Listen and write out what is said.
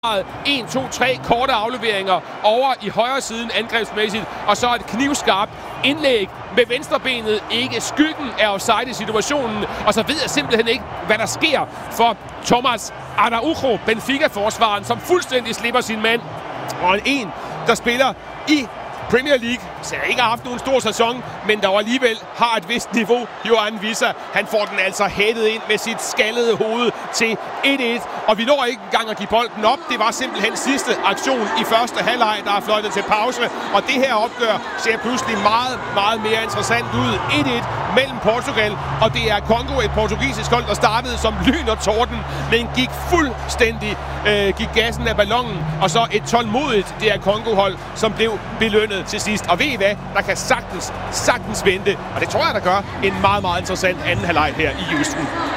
1, 2, 3 korte afleveringer over i højre siden angrebsmæssigt, og så et knivskarpt indlæg med venstrebenet, ikke skyggen af offside i situationen, og så ved jeg simpelthen ikke, hvad der sker for Thomas Araujo, Benfica-forsvaren, som fuldstændig slipper sin mand, og en, der spiller i Premier League, så jeg ikke har haft nogen stor sæson, men der alligevel har et vist niveau. Johan Wissa, han får den altså hættet ind med sit skallede hoved til 1-1, og vi når ikke engang at give bolden op. Det var simpelthen sidste aktion i første halvleg, der er fløjtet til pause, og det her opgør ser pludselig meget mere interessant ud. 1-1 mellem Portugal, og det er Congo, et portugisisk hold, der startede som lyn og torden, men gik fuldstændig gik gassen af ballonen, og så et tålmodigt DR Congo-hold, som blev belønnet til sidst. Og ved I hvad? Der kan sagtens vente, og det tror jeg, der gør en meget interessant anden halvleg her i Houston.